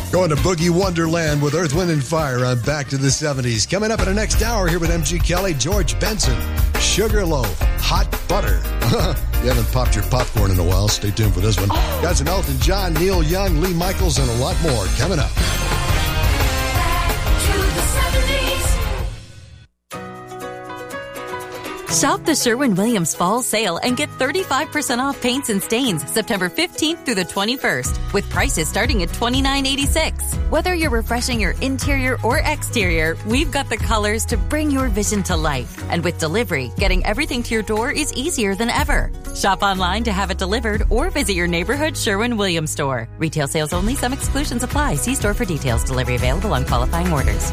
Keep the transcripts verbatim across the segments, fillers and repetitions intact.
Going to Boogie Wonderland with Earth, Wind, and Fire on Back to the seventies. Coming up in the next hour here with M G Kelly, George Benson, Sugarloaf, Hot Butter. You haven't popped your popcorn in a while. Stay tuned for this one. Oh. Got some Elton John, Neil Young, Lee Michaels, and a lot more coming up. Shop the Sherwin-Williams Fall Sale and get thirty-five percent off paints and stains September fifteenth through the twenty-first, with prices starting at twenty-nine eighty-six. Whether you're refreshing your interior or exterior, we've got the colors to bring your vision to life. And with delivery, getting everything to your door is easier than ever. Shop online to have it delivered or visit your neighborhood Sherwin-Williams store. Retail sales only. Some exclusions apply. See store for details. Delivery available on qualifying orders.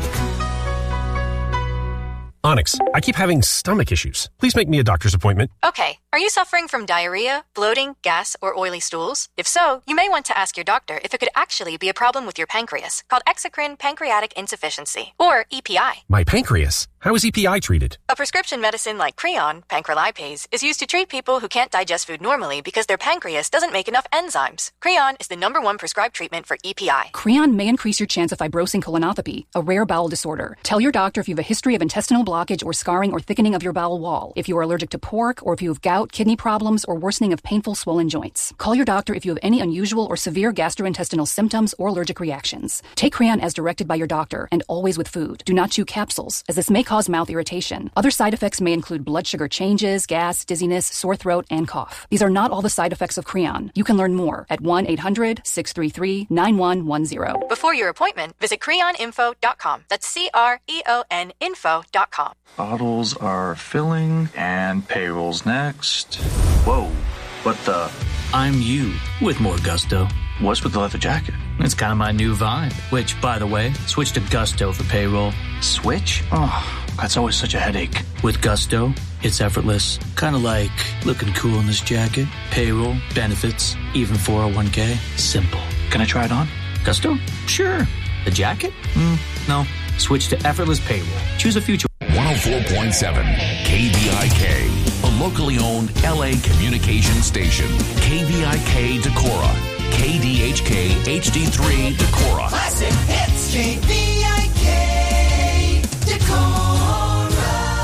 Onyx, I keep having stomach issues. Please make me a doctor's appointment. Okay. Are you suffering from diarrhea, bloating, gas, or oily stools? If so, you may want to ask your doctor if it could actually be a problem with your pancreas, called exocrine pancreatic insufficiency, or E P I. My pancreas? How is E P I treated? A prescription medicine like Creon, pancrelipase, is used to treat people who can't digest food normally because their pancreas doesn't make enough enzymes. Creon is the number one prescribed treatment for E P I. Creon may increase your chance of fibrosing colonopathy, a rare bowel disorder. Tell your doctor if you have a history of intestinal blockage or scarring or thickening of your bowel wall, if you are allergic to pork, or if you have gout, kidney problems, or worsening of painful swollen joints. Call your doctor if you have any unusual or severe gastrointestinal symptoms or allergic reactions. Take Creon as directed by your doctor and always with food. Do not chew capsules, as this may cause mouth irritation. Other side effects may include blood sugar changes, gas, dizziness, sore throat, and cough. These are not all the side effects of Creon. You can learn more at one eight hundred six three three nine one one zero. Before your appointment, visit creon info dot com. That's C R E O N info dot com. Bottles are filling and payroll's next. Whoa, what the? I'm you with more gusto. What's with the leather jacket? It's kind of my new vibe, which, by the way, switch to Gusto for payroll. Switch? Oh, that's always such a headache. With Gusto, it's effortless. Kind of like looking cool in this jacket, payroll, benefits, even four oh one k. Simple. Can I try it on? Gusto? Sure. The jacket? Mm, no. Switch to effortless payroll. Choose a future. one oh four point seven K V I K, a locally owned L A communication station. K V I K Decorah, K D H K H D three Decorah. Classic hits, K V I K Decorah.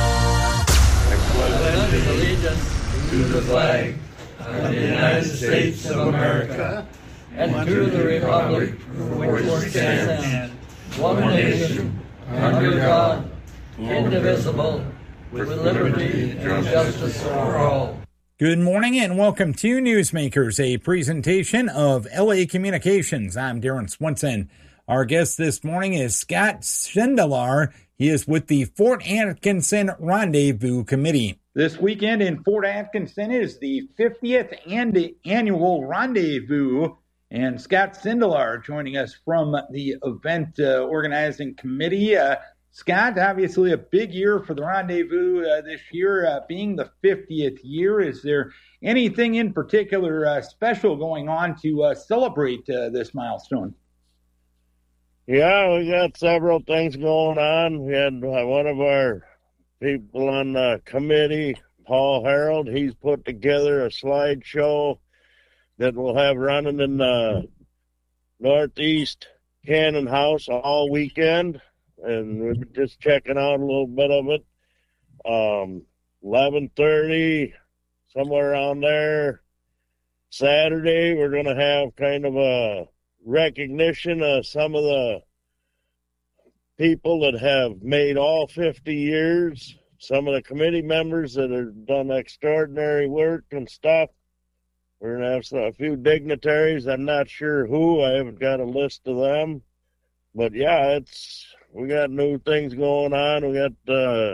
I pledge allegiance to the flag of the United States of America and to the republic for which it stands, one nation, under God, indivisible, with liberty and justice for all. Good morning and welcome to Newsmakers, a presentation of L A Communications. I'm Darren Swenson. Our guest this morning is Scott Sindelar. He is with the Fort Atkinson Rendezvous Committee. This weekend in Fort Atkinson is the fiftieth and annual Rendezvous, and Scott Sindelar joining us from the event uh, organizing committee. Uh, Scott, obviously a big year for the Rendezvous uh, this year, uh, being the fiftieth year. Is there anything in particular uh, special going on to uh, celebrate uh, this milestone? Yeah, we got several things going on. We had uh, one of our people on the committee, Paul Harold. He's put together a slideshow that we'll have running in the Northeast Cannon House all weekend. And we're just checking out a little bit of it. Um, eleven thirty, somewhere around there. Saturday, we're going to have kind of a recognition of some of the people that have made all fifty years, some of the committee members that have done extraordinary work and stuff. We're going to have some, a few dignitaries. I'm not sure who. I haven't got a list of them. But, yeah, it's we got new things going on. We got, uh,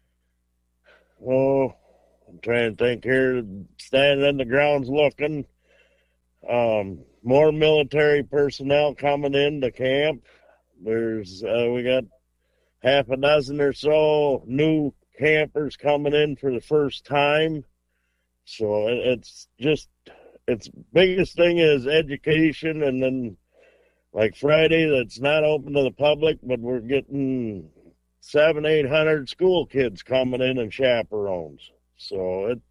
oh, I'm trying to think here, standing in the grounds looking. Um, more military personnel coming into camp. There's, uh, we got half a dozen or so new campers coming in for the first time. So it's just, its biggest thing is education, and then like Friday, that's not open to the public, but we're getting seven, eight hundred school kids coming in and chaperones. So it,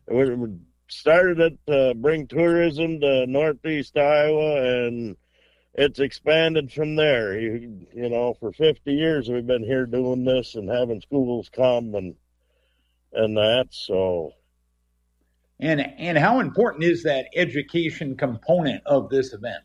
we started it to bring tourism to Northeast Iowa, and it's expanded from there. You, you know, for fifty years we've been here doing this and having schools come and and that. So, and and how important is that education component of this event?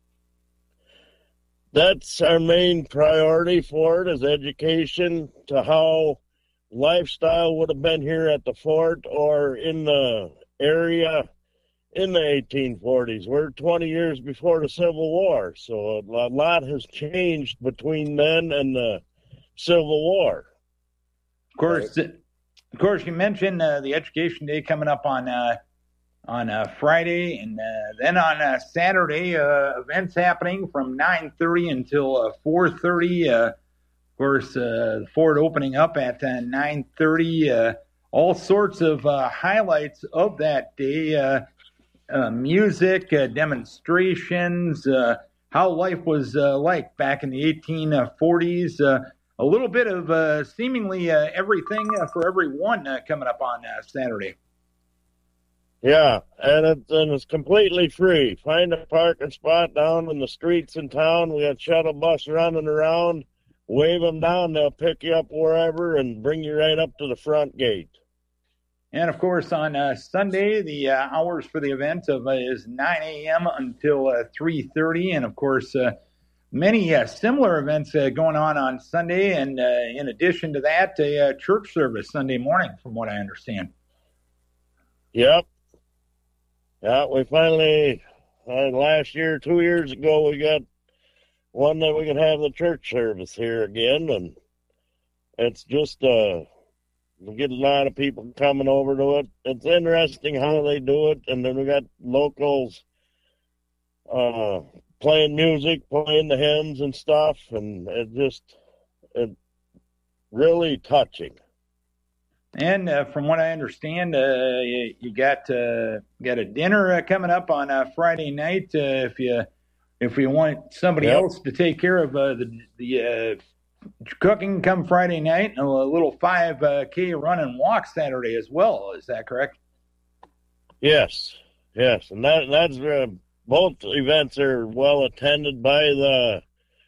That's our main priority for it, is education to how lifestyle would have been here at the fort or in the area in the eighteen forties. We're twenty years before the Civil War, so a lot has changed between then and the Civil War. Of course, right. Of course, you mentioned uh, the Education Day coming up on uh, on uh, Friday, and uh, then on uh, Saturday, uh, events happening from nine thirty until uh, four thirty. Uh, of course, uh, the fort opening up at uh, nine thirty. Uh, all sorts of uh, highlights of that day. Uh, Uh, music, uh, demonstrations, uh, how life was uh, like back in the eighteen forties. Uh, a little bit of uh, seemingly uh, everything uh, for everyone uh, coming up on uh, Saturday. Yeah, and it's, and it's completely free. Find a parking spot down in the streets in town. We got shuttle bus running around. Wave them down. They'll pick you up wherever and bring you right up to the front gate. And, of course, on uh, Sunday, the uh, hours for the event of, uh, is nine a.m. until uh, three thirty. And, of course, uh, many uh, similar events uh, going on on Sunday. And uh, in addition to that, a uh, church service Sunday morning, from what I understand. Yep. Yeah, we finally, uh, last year, two years ago, we got one that we could have the church service here again. And it's just... Uh, We get a lot of people coming over to it. It's interesting how they do it. And then we got locals uh, playing music, playing the hymns and stuff. And it just, it really touching. And uh, from what I understand, uh, you, you got uh, got a dinner uh, coming up on uh, Friday night. Uh, if you if you want somebody yep. else to take care of uh, the the uh, cooking come Friday night, and a little five K run and walk Saturday as well. Is that correct? Yes, yes. And that that's uh, both events are well attended by the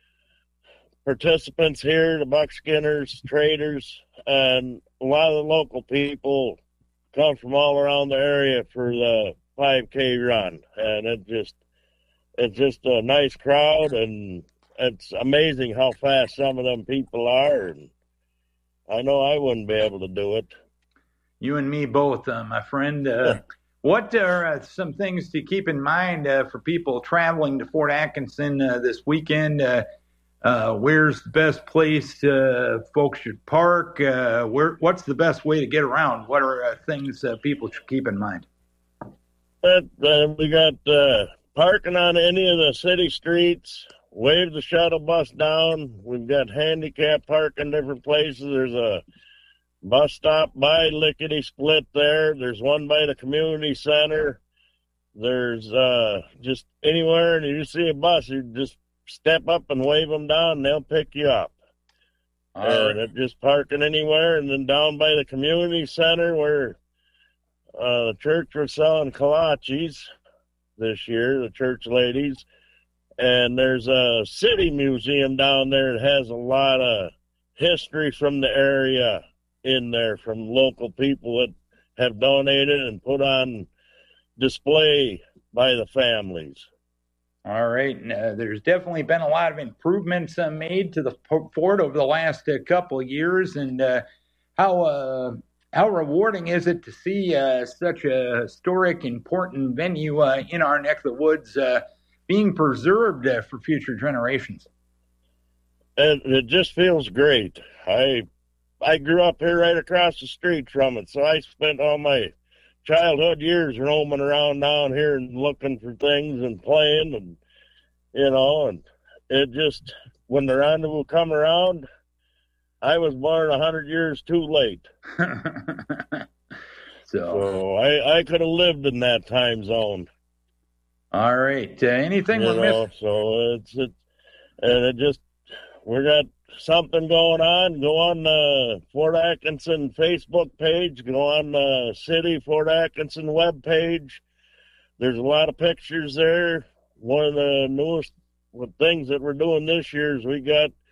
participants here, the buckskinners, traders, and a lot of the local people come from all around the area for the five K run. And it just it's just a nice crowd, and it's amazing how fast some of them people are, and I know I wouldn't be able to do it. You and me both, uh, my friend. Uh, what are uh, some things to keep in mind uh, for people traveling to Fort Atkinson uh, this weekend? Uh, uh, where's the best place uh, folks should park? Uh, where? What's the best way to get around? What are uh, things uh, people should keep in mind? Uh, uh, we got uh, parking on any of the city streets. Wave the shuttle bus down. We've got handicap parking different places. There's a bus stop by Lickety Split there. There's one by the community center. There's uh, just anywhere, and you see a bus, you just step up and wave them down, and they'll pick you up. All and right. They're just parking anywhere. And then down by the community center where uh, the church was selling kolaches this year, the church ladies. And there's a city museum down there that has a lot of history from the area in there, from local people that have donated and put on display by the families. All right. Uh, there's definitely been a lot of improvements uh, made to the fort over the last uh, couple of years. And uh, how uh, how rewarding is it to see uh, such a historic, important venue uh, in our neck of the woods uh, being preserved uh, for future generations? And it just feels great. I I grew up here right across the street from it, so I spent all my childhood years roaming around down here and looking for things and playing, and you know, and it just, when the rendezvous come around, I was born a hundred years too late. so, so I I could have lived in that time zone. All right. Uh, anything you we're know, missing? So it's it, and it just, we got something going on. Go on the Fort Atkinson Facebook page. Go on the City Fort Atkinson web page. There's a lot of pictures there. One of the newest with things that we're doing this year is we got